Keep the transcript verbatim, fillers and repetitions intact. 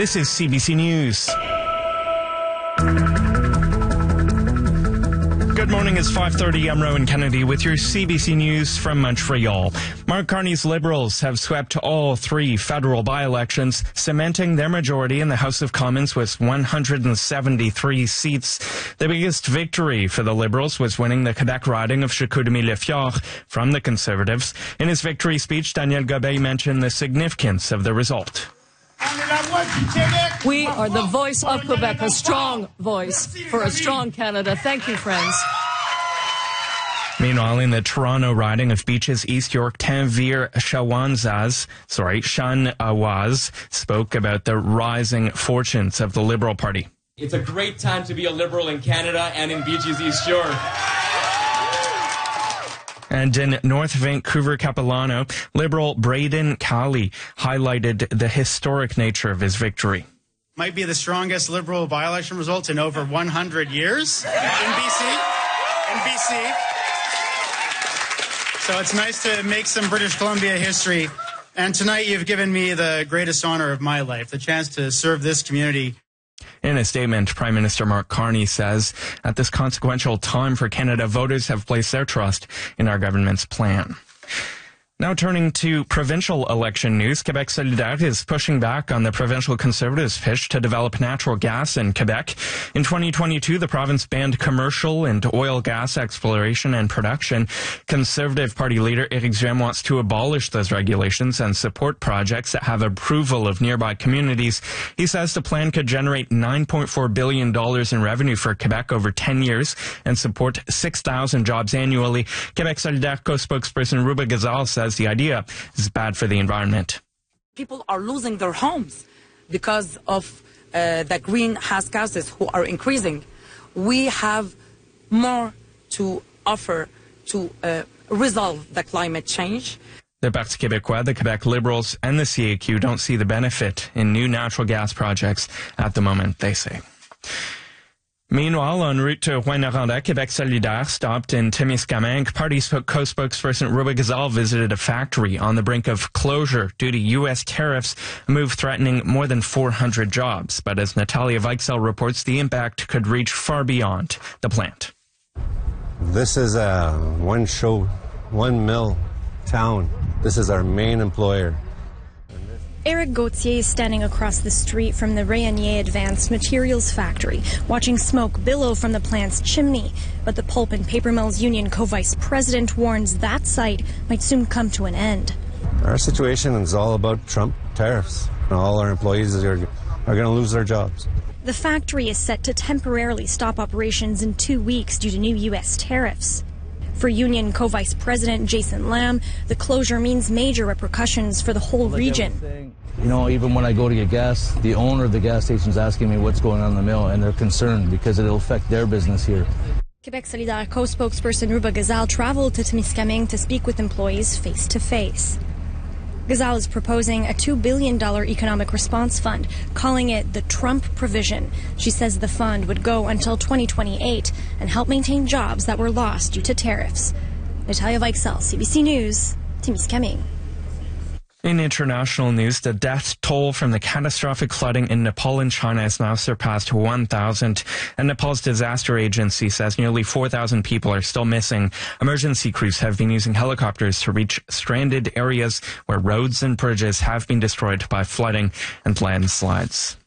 This is C B C News. Good morning, it's five thirty. I'm Rowan Kennedy with your C B C News from Montreal. Mark Carney's Liberals have swept all three federal by-elections, cementing their majority in the House of Commons with one hundred seventy-three seats. The biggest victory for the Liberals was winning the Quebec riding of Chicoutimi-Le-Fjord from the Conservatives. In his victory speech, Daniel Gobeil mentioned the significance of the result. We are the voice of Quebec, a strong voice for a strong Canada. Thank you, friends. Meanwhile, in the Toronto riding of Beaches, East York, Tinville Shawanois, sorry, Chanoise spoke about the rising fortunes of the Liberal Party. It's a great time to be a Liberal in Canada and in Beaches, East York. And in North Vancouver, Capilano, Liberal Braden Cowley highlighted the historic nature of his victory. Might be the strongest Liberal by-election results in over one hundred years in B C. In B C. So it's nice to make some British Columbia history. And tonight you've given me the greatest honor of my life, the chance to serve this community. In a statement, Prime Minister Mark Carney says, at this consequential time for Canada, voters have placed their trust in our government's plan. Now turning to provincial election news, Quebec Solidaire is pushing back on the provincial Conservatives' push to develop natural gas in Quebec. In twenty twenty-two, the province banned commercial and oil gas exploration and production. Conservative Party leader Éric Duhem wants to abolish those regulations and support projects that have approval of nearby communities. He says the plan could generate nine point four billion dollars in revenue for Quebec over ten years and support six thousand jobs annually. Quebec Solidaire co-spokesperson Ruba Gazal says the idea is bad for the environment. People are losing their homes because of uh, the greenhouse gases who are increasing. We have more to offer to uh, resolve the climate change. The Parti Québécois, the Quebec Liberals, and the C A Q don't see the benefit in new natural gas projects at the moment, they say. Meanwhile, en route to Rouyn-Noranda, Québec Solidaire stopped in Témiscamingue. Party co-spokesperson Ruba Gazal visited a factory on the brink of closure due to U S tariffs, a move threatening more than four hundred jobs. But as Natalia Weichsel reports, the impact could reach far beyond the plant. This is a one-show, one-mill town. This is our main employer. Eric Gauthier is standing across the street from the Rayonier Advanced Materials factory, watching smoke billow from the plant's chimney. But the Pulp and Paper Mills Union co-vice president warns that site might soon come to an end. Our situation is all about Trump tariffs. All our employees are, are going to lose their jobs. The factory is set to temporarily stop operations in two weeks due to new U S tariffs. For Union co-vice president Jason Lamb, the closure means major repercussions for the whole like region. You know, even when I go to get gas, the owner of the gas station is asking me what's going on in the mill, and they're concerned because it'll affect their business here. Quebec Solidaire co-spokesperson Ruba Gazal traveled to Témiscamingue to speak with employees face-to-face. Gazal is proposing a two billion dollars economic response fund, calling it the Trump provision. She says the fund would go until twenty twenty-eight and help maintain jobs that were lost due to tariffs. Natalia Weichsel, C B C News, Témiscamingue. In international news, the death toll from the catastrophic flooding in Nepal and China has now surpassed one thousand. And Nepal's disaster agency says nearly four thousand people are still missing. Emergency crews have been using helicopters to reach stranded areas where roads and bridges have been destroyed by flooding and landslides.